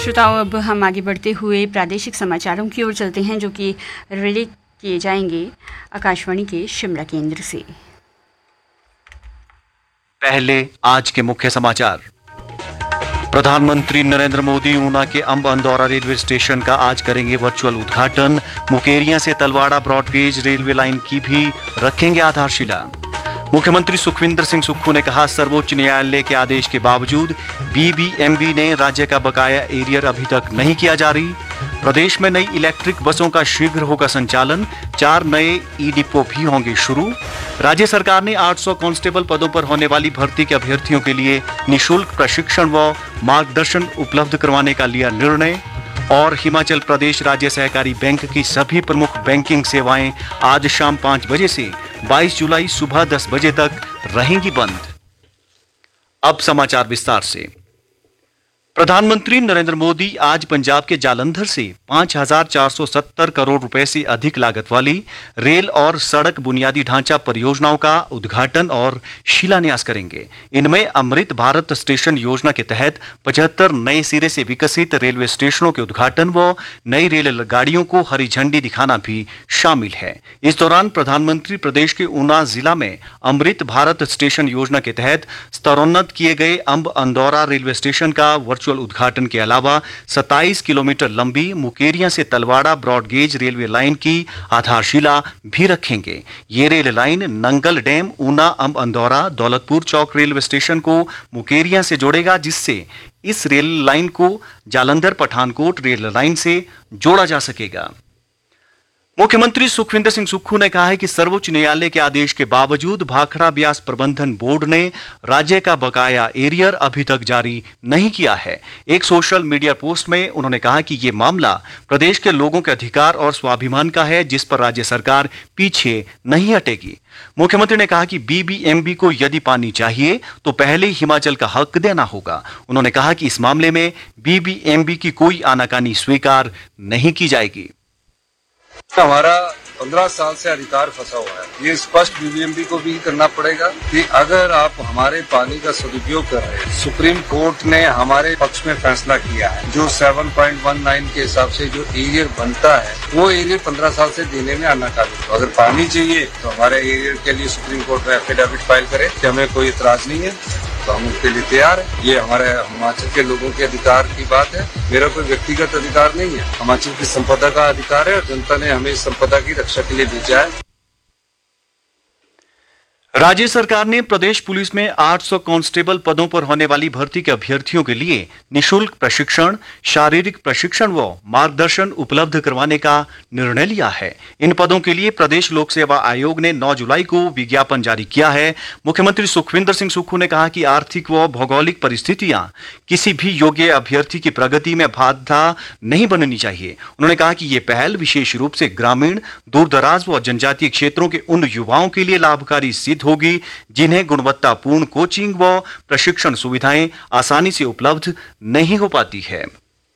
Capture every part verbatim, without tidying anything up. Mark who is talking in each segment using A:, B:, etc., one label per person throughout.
A: श्रोताओं, अब हम आगे बढ़ते हुए प्रादेशिक समाचारों की ओर चलते हैं, जो कि रिले किए जाएंगे आकाशवाणी के शिमला केंद्र से।
B: पहले आज के मुख्य समाचार। प्रधानमंत्री नरेंद्र मोदी ऊना के अंब अंदौरा रेलवे स्टेशन का आज करेंगे वर्चुअल उद्घाटन। मुकेरियां से तलवाड़ा ब्रॉडगेज रेलवे लाइन की भी रखेंगे आधारशिला। मुख्यमंत्री सुखविंदर सिंह सुक्खू ने कहा, सर्वोच्च न्यायालय के आदेश के बावजूद बीबीएमबी ने राज्य का बकाया एरियर अभी तक नहीं किया जारी। प्रदेश में नई इलेक्ट्रिक बसों का शीघ्र होगा संचालन। चार नए ई डिपो भी होंगे शुरू। राज्य सरकार ने आठ सौ कांस्टेबल पदों पर होने वाली भर्ती के अभ्यर्थियों के लिए निःशुल्क प्रशिक्षण व मार्गदर्शन उपलब्ध करवाने का लिया निर्णय। और हिमाचल प्रदेश राज्य सहकारी बैंक की सभी प्रमुख बैंकिंग सेवाएं आज शाम पांच बजे से बाईस जुलाई सुबह दस बजे तक रहेंगी बंद। अब समाचार विस्तार से। प्रधानमंत्री नरेंद्र मोदी आज पंजाब के जालंधर से पांच हजार चार सौ सत्तर करोड़ रुपए से अधिक लागत वाली रेल और सड़क बुनियादी ढांचा परियोजनाओं का उद्घाटन और शिलान्यास करेंगे। इनमें अमृत भारत स्टेशन योजना के तहत पचहत्तर नए सिरे से विकसित रेलवे स्टेशनों के उद्घाटन व नई रेलगाड़ियों को हरी झंडी दिखाना भी शामिल है। इस दौरान प्रधानमंत्री प्रदेश के ऊना जिला में अमृत भारत स्टेशन योजना के तहत स्तरोन्नत किए गए अंब अंदौरा रेलवे स्टेशन का वर्चुअल उद्घाटन के अलावा सत्ताईस किलोमीटर लंबी मुकेरियां से तलवाड़ा ब्रॉडगेज रेलवे लाइन की आधारशिला भी रखेंगे। ये rail line Nangal dam Una Amb Andaura Daulatpur चौक रेलवे स्टेशन को मुकेरियां से जोड़ेगा, जिससे इस रेल लाइन को जालंधर पठानकोट रेल लाइन से जोड़ा जा सकेगा। मुख्यमंत्री सुखविंदर सिंह सुक्खू ने कहा है कि सर्वोच्च न्यायालय के आदेश के बावजूद भाखड़ा ब्यास प्रबंधन बोर्ड ने राज्य का बकाया एरियर अभी तक जारी नहीं किया है। एक सोशल मीडिया पोस्ट में उन्होंने कहा कि ये मामला प्रदेश के लोगों के अधिकार और स्वाभिमान का है, जिस पर राज्य सरकार पीछे नहीं हटेगी। मुख्यमंत्री ने कहा कि बीबीएमबी को यदि पानी चाहिए तो पहले हिमाचल का हक देना होगा। उन्होंने कहा कि इस मामले में बीबीएमबी की कोई आनाकानी स्वीकार नहीं की जाएगी।
C: हमारा पंद्रह साल से अधिकार फंसा हुआ है। ये स्पष्ट बीबीएमबी को भी करना पड़ेगा कि अगर आप हमारे पानी का सदुपयोग कर रहे हैं, सुप्रीम कोर्ट ने हमारे पक्ष में फैसला किया है, जो सात पॉइंट एक नौ के हिसाब से जो एरियर बनता है वो एरियर पंद्रह साल से देने में आनाकानी। तो अगर पानी चाहिए तो हमारे एरियर के लिए सुप्रीम कोर्ट में एफिडेविट फाइल करे कि हमें कोई इतराज नहीं है, तो हम उसके लिए तैयार है। ये हमारे हिमाचल के लोगों के अधिकार की बात है, मेरा कोई व्यक्तिगत अधिकार नहीं है। हिमाचल की संपदा का अधिकार है और जनता ने हमें इस संपदा की रक्षा के लिए भेजा है।
B: राज्य सरकार ने प्रदेश पुलिस में आठ सौ कांस्टेबल पदों पर होने वाली भर्ती के अभ्यर्थियों के लिए निःशुल्क प्रशिक्षण, शारीरिक प्रशिक्षण व मार्गदर्शन उपलब्ध करवाने का निर्णय लिया है। इन पदों के लिए प्रदेश लोक सेवा आयोग ने नौ जुलाई को विज्ञापन जारी किया है। मुख्यमंत्री सुखविंदर सिंह सुक्खू ने कहा कि आर्थिक व भौगोलिक परिस्थितियां किसी भी योग्य अभ्यर्थी की प्रगति में बाधा नहीं बननी चाहिए। उन्होंने कहा कि ये पहल विशेष रूप से ग्रामीण, दूरदराज व जनजातीय क्षेत्रों के उन युवाओं के लिए लाभकारी सिद्ध होगी जिन्हें गुणवत्तापूर्ण कोचिंग व प्रशिक्षण सुविधाएं आसानी से उपलब्ध नहीं हो पाती है।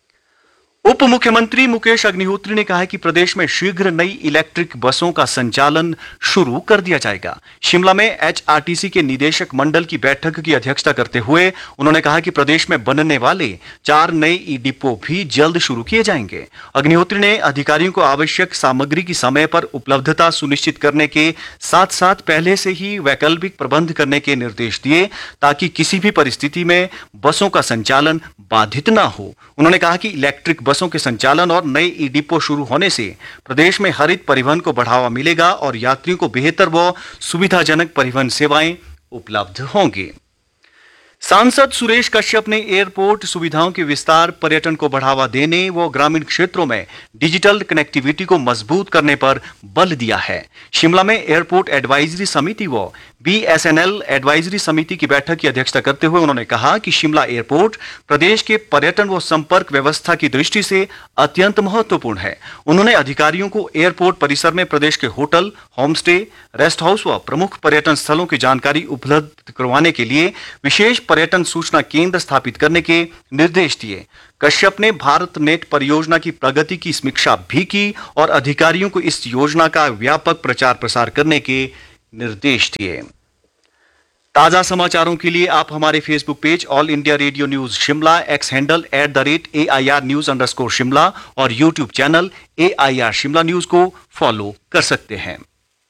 B: उप मुख्यमंत्री मुकेश अग्निहोत्री ने कहा है कि प्रदेश में शीघ्र नई इलेक्ट्रिक बसों का संचालन शुरू कर दिया जाएगा। शिमला में एचआरटीसी के निदेशक मंडल की बैठक की अध्यक्षता करते हुए उन्होंने कहा कि प्रदेश में बनने वाले चार नए ई डिपो भी जल्द शुरू किए जाएंगे। अग्निहोत्री ने अधिकारियों को आवश्यक सामग्री की समय पर उपलब्धता सुनिश्चित करने के साथ साथ पहले से ही वैकल्पिक प्रबंध करने के निर्देश दिए, ताकि किसी भी परिस्थिति में बसों का संचालन बाधित न हो। उन्होंने कहा कि इलेक्ट्रिक बसों के संचालन और नए ई डिपो शुरू होने से प्रदेश में हरित परिवहन को बढ़ावा मिलेगा और यात्रियों को बेहतर व सुविधाजनक परिवहन सेवाएं उपलब्ध होंगी। सांसद सुरेश कश्यप ने एयरपोर्ट सुविधाओं के विस्तार, पर्यटन को बढ़ावा देने व ग्रामीण क्षेत्रों में डिजिटल कनेक्टिविटी को मजबूत करने पर बल दिया है। शिमला में एयरपोर्ट एडवाइजरी समिति व बीएसएनएल एडवाइजरी समिति की बैठक की अध्यक्षता करते हुए उन्होंने कहा कि शिमला एयरपोर्ट प्रदेश के पर्यटन व संपर्क व्यवस्था की दृष्टि से अत्यंत महत्वपूर्ण है। उन्होंने अधिकारियों को एयरपोर्ट परिसर में प्रदेश के होटल, होमस्टे, रेस्ट हाउस व प्रमुख पर्यटन स्थलों की जानकारी उपलब्ध करवाने के लिए विशेष पर्यटन सूचना केंद्र स्थापित करने के निर्देश दिए। कश्यप ने भारत नेट परियोजना की प्रगति की समीक्षा भी की और अधिकारियों को इस योजना का व्यापक प्रचार प्रसार करने के निर्देश दिए। ताजा समाचारों के लिए आप हमारे Facebook page all India radio news Shimla, x handle at the rate A I R news underscore Shimla और YouTube channel A I R Shimla news को फॉलो कर सकते हैं।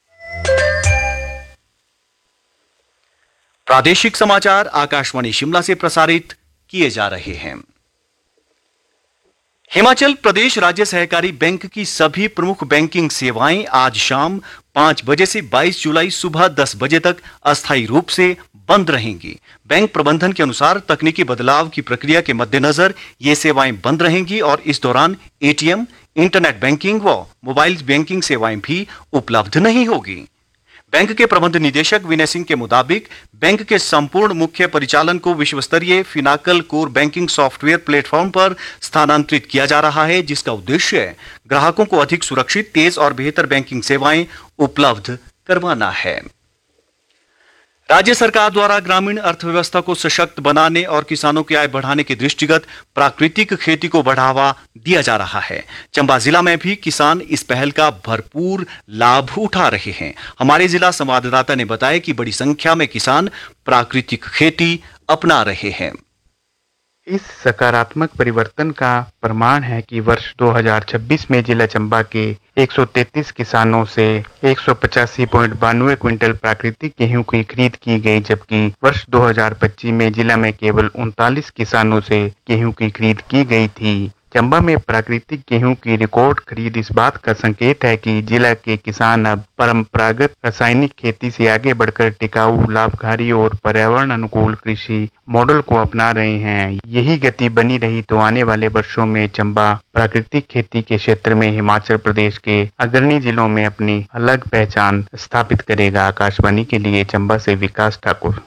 B: प्रादेशिक समाचार आकाशवाणी शिमला से प्रसारित किए जा रहे हैं। हिमाचल प्रदेश राज्य सहकारी बैंक की सभी प्रमुख बैंकिंग सेवाएं आज शाम पांच बजे से बाईस जुलाई सुबह दस बजे तक अस्थायी रूप से बंद रहेंगी। बैंक प्रबंधन के अनुसार तकनीकी बदलाव की प्रक्रिया के मद्देनजर ये सेवाएं बंद रहेंगी और इस दौरान A T M, internet banking व मोबाइल बैंकिंग सेवाएं भी उपलब्ध नहीं होगी। बैंक के प्रबंध निदेशक विनय सिंह के मुताबिक बैंक के संपूर्ण मुख्य परिचालन को विश्व स्तरीय Finacle core banking software platform पर स्थानांतरित किया जा रहा है, जिसका उद्देश्य ग्राहकों को अधिक सुरक्षित, तेज और बेहतर बैंकिंग सेवाएं उपलब्ध करवाना है। राज्य सरकार द्वारा ग्रामीण अर्थव्यवस्था को सशक्त बनाने और किसानों की आय बढ़ाने के दृष्टिगत प्राकृतिक खेती को बढ़ावा दिया जा रहा है। चंबा जिला में भी किसान इस पहल का भरपूर लाभ उठा रहे हैं। हमारे जिला संवाददाता ने बताया कि बड़ी संख्या में किसान प्राकृतिक खेती अपना रहे हैं।
D: इस सकारात्मक परिवर्तन का प्रमाण है कि वर्ष दो हज़ार छब्बीस में जिला चंबा के एक सौ तैंतीस किसानों से एक सौ पचासी पॉइंट बानवे क्विंटल प्राकृतिक गेहूं की खरीद की गई, जबकि वर्ष दो हज़ार पच्चीस में जिला में केवल उनतालीस किसानों से गेहूं की खरीद की गई थी। चंबा में प्राकृतिक गेहूं की रिकॉर्ड खरीद इस बात का संकेत है कि जिला के किसान अब परंपरागत रासायनिक खेती से आगे बढ़कर टिकाऊ, लाभकारी और पर्यावरण अनुकूल कृषि मॉडल को अपना रहे हैं। यही गति बनी रही तो आने वाले वर्षों में चंबा प्राकृतिक खेती के क्षेत्र में हिमाचल प्रदेश के अग्रणी जिलों में अपनी अलग पहचान स्थापित करेगा। आकाशवाणी के लिए चंबा से विकास ठाकुर।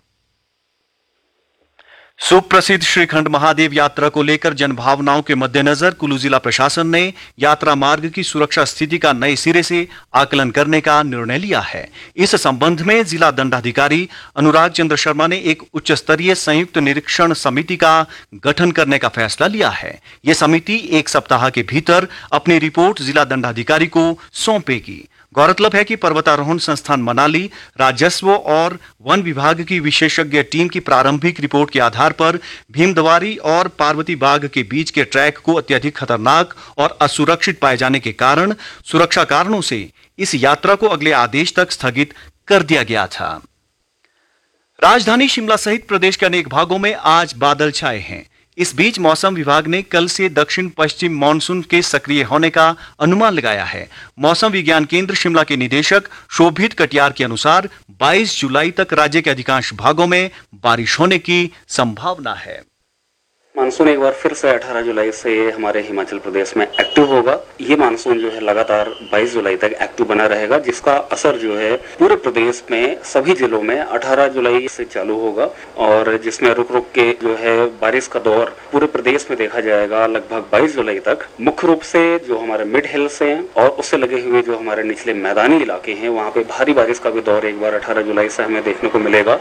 B: सुप्रसिद्ध श्रीखंड महादेव यात्रा को लेकर जनभावनाओं के मद्देनजर कुल्लू जिला प्रशासन ने यात्रा मार्ग की सुरक्षा स्थिति का नए सिरे से आकलन करने का निर्णय लिया है। इस संबंध में जिला दंडाधिकारी अनुराग चंद्र शर्मा ने एक उच्च स्तरीय संयुक्त निरीक्षण समिति का गठन करने का फैसला लिया है। यह समिति एक सप्ताह के भीतर अपनी रिपोर्ट जिला दंडाधिकारी को सौंपेगी। गौरतलब है कि पर्वतारोहण संस्थान मनाली, राजस्व और वन विभाग की विशेषज्ञ टीम की प्रारंभिक रिपोर्ट के आधार पर भीमदवारी और पार्वती बाग के बीच के ट्रैक को अत्यधिक खतरनाक और असुरक्षित पाए जाने के कारण सुरक्षा कारणों से इस यात्रा को अगले आदेश तक स्थगित कर दिया गया था। राजधानी शिमला सहित प्रदेश के अनेक भागों में आज बादल छाए हैं। इस बीच मौसम विभाग ने कल से दक्षिण पश्चिम मानसून के सक्रिय होने का अनुमान लगाया है। मौसम विज्ञान केंद्र शिमला के निदेशक शोभित कटियार के अनुसार बाईस जुलाई तक राज्य के अधिकांश भागों में बारिश होने की संभावना है।
E: मानसून एक बार फिर से अठारह जुलाई से हमारे हिमाचल प्रदेश में एक्टिव होगा। ये मानसून जो है लगातार बाईस जुलाई तक एक्टिव बना रहेगा, जिसका असर जो है पूरे प्रदेश में सभी जिलों में अठारह जुलाई से चालू होगा और जिसमें रुक रुक के जो है बारिश का दौर पूरे प्रदेश में देखा जाएगा लगभग बाईस जुलाई तक। मुख्य रूप से जो हमारे मिड हिल्स हैं और उससे लगे हुए जो हमारे निचले मैदानी इलाके हैं, वहाँ पे भारी बारिश का भी दौर एक बार अठारह जुलाई से हमें देखने को मिलेगा।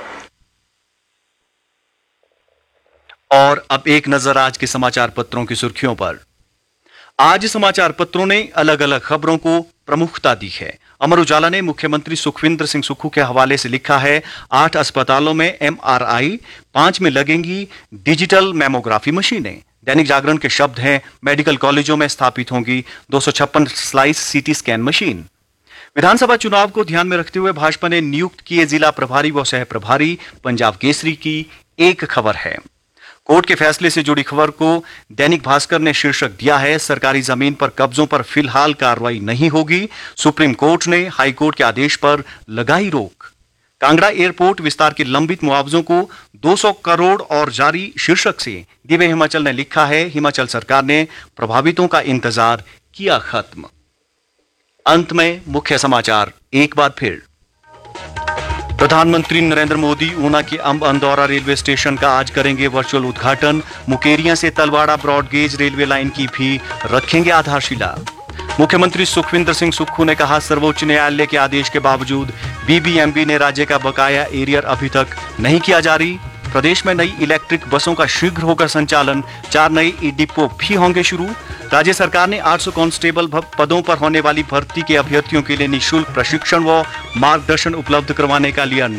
B: और अब एक नजर आज के समाचार पत्रों की सुर्खियों पर। आज समाचार पत्रों ने अलग अलग खबरों को प्रमुखता दी है। अमर उजाला ने मुख्यमंत्री सुखविंदर सिंह सुक्खू के हवाले से लिखा है, आठ अस्पतालों में एम आर आई, पांच में लगेंगी डिजिटल मैमोग्राफी मशीनें। दैनिक जागरण के शब्द हैं, मेडिकल कॉलेजों में स्थापित होंगी दो सौ छप्पन स्लाइस सीटी स्कैन मशीन। विधानसभा चुनाव को ध्यान में रखते हुए भाजपा ने नियुक्त किए जिला प्रभारी व सह प्रभारी, पंजाब केसरी की एक खबर है। कोर्ट के फैसले से जुड़ी खबर को दैनिक भास्कर ने शीर्षक दिया है, सरकारी जमीन पर कब्जों पर फिलहाल कार्रवाई नहीं होगी, सुप्रीम कोर्ट ने हाई कोर्ट के आदेश पर लगाई रोक। कांगड़ा एयरपोर्ट विस्तार के लंबित मुआवजों को दो सौ करोड़ और जारी शीर्षक से दिव्य हिमाचल ने लिखा है, हिमाचल सरकार ने प्रभावितों का इंतजार किया खत्म। अंत में मुख्य समाचार एक बार फिर। प्रधानमंत्री नरेंद्र मोदी ऊना के अंब अंदौरा रेलवे स्टेशन का आज करेंगे वर्चुअल उद्घाटन। मुकेरियां से तलवाड़ा ब्रॉडगेज रेलवे लाइन की भी रखेंगे आधारशिला। मुख्यमंत्री सुखविंदर सिंह सुक्खू ने कहा, सर्वोच्च न्यायालय के आदेश के बावजूद बीबीएमबी ने राज्य का बकाया एरियर अभी तक नहीं किया जारी। प्रदेश में नई इलेक्ट्रिक बसों का शीघ्र होगा संचालन, चार नए ई डिपो भी होंगे शुरू। राज्य सरकार ने आठ सौ कांस्टेबल पदों पर होने वाली भर्ती के अभ्यर्थियों के लिए निःशुल्क प्रशिक्षण व मार्गदर्शन उपलब्ध करवाने का लिया